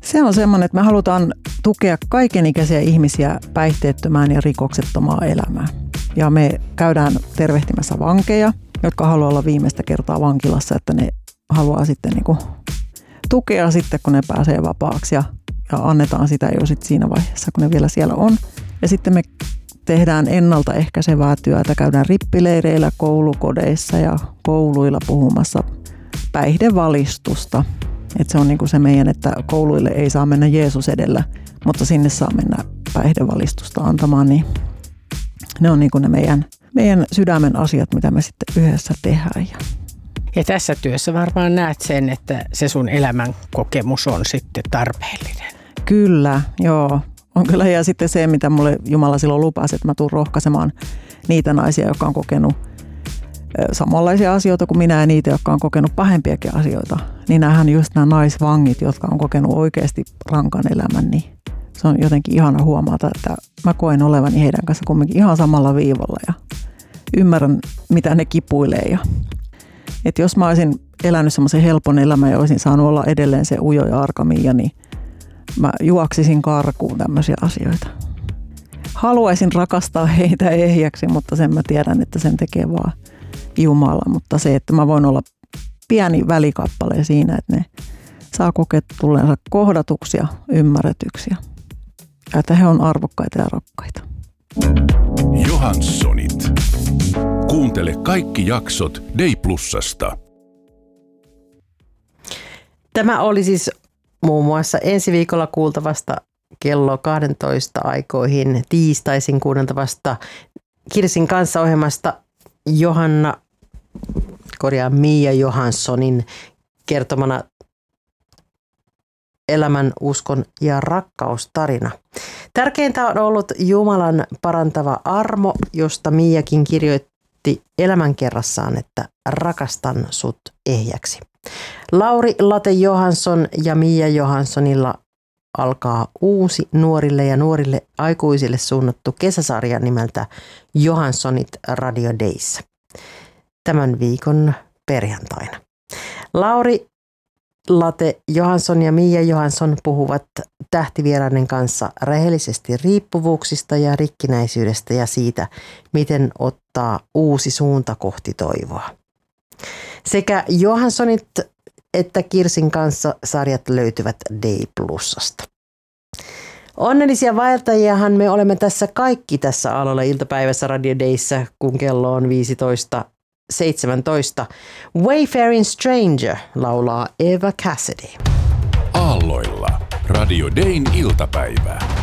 Se on semmoinen, että me halutaan tukea kaikenikäisiä ihmisiä päihteettömään ja rikoksettomaan elämään. Ja me käydään tervehtimässä vankeja, jotka haluaa olla viimeistä kertaa vankilassa, että ne haluaa sitten niin kuin tukea sitten, kun ne pääsee vapaaksi ja annetaan sitä jo sitten siinä vaiheessa, kun ne vielä siellä on. Ja sitten me tehdään ennaltaehkäisevää työtä, käydään rippileireillä, koulukodeissa ja kouluilla puhumassa päihdevalistusta. Että se on niinku se meidän, että kouluille ei saa mennä Jeesus edellä, mutta sinne saa mennä päihdevalistusta antamaan. Niin ne on niinku ne meidän sydämen asiat, mitä me sitten yhdessä tehdään. Ja tässä työssä varmaan näet sen, että se sun elämän kokemus on sitten tarpeellinen. Kyllä, joo. On kyllä, ja sitten se, mitä mulle Jumala silloin lupasi, että mä tuun rohkaisemaan niitä naisia, jotka on kokenut samanlaisia asioita kuin minä ja niitä, jotka on kokenut pahempiakin asioita. Niin näähän just nämä naisvangit, jotka on kokenut oikeasti rankan elämän, niin se on jotenkin ihana huomata, että mä koen olevani heidän kanssa kumminkin ihan samalla viivalla ja ymmärrän, mitä ne kipuilee. Ja että jos mä olisin elänyt semmoisen helpon elämän ja olisin saanut olla edelleen se ujo ja arka Mia, niin mä juoksisin karkuun tämmöisiä asioita. Haluaisin rakastaa heitä ehjäksi, mutta sen mä tiedän, että sen tekee vaan Jumala. Mutta se, että mä voin olla pieni välikappale siinä, että ne saa kokea tulleensa kohdatuksi ja ymmärretyksi. Ja että he on arvokkaita ja rakkaita. Johanssonit. Kuuntele kaikki jaksot Day+:sta. Tämä oli siis muun muassa ensi viikolla kuultavasta kello 12 aikoihin tiistaisin kuunneltavasta Kirsin kanssa -ohjelmasta Mia Johanssonin kertomana elämän, uskon ja rakkaustarina. Tärkeintä on ollut Jumalan parantava armo, josta Miakin kirjoitti elämänkerrassaan, että rakastan sut ehjäksi. Lauri Late Johansson ja Mia Johanssonilla alkaa uusi nuorille ja nuorille aikuisille suunnattu kesäsarja nimeltä Johanssonit Radio Days tämän viikon perjantaina. Lauri Late Johansson ja Mia Johansson puhuvat tähtivieraiden kanssa rehellisesti riippuvuuksista ja rikkinäisyydestä ja siitä, miten ottaa uusi suunta kohti toivoa. Sekä Johanssonit että Kirsin kanssa sarjat löytyvät Day+:sta. Onnellisia vaeltajiahan me olemme tässä kaikki tässä Aloilla iltapäivässä Radio Dayssä, kun kello on 15:17. Wayfaring Stranger laulaa Eva Cassidy. Aalloilla Radio Dayn iltapäivä.